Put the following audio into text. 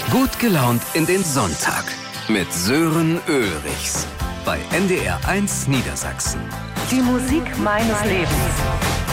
Gut gelaunt in den Sonntag mit Sören Oelrichs bei NDR 1 Niedersachsen. Die Musik meines Lebens.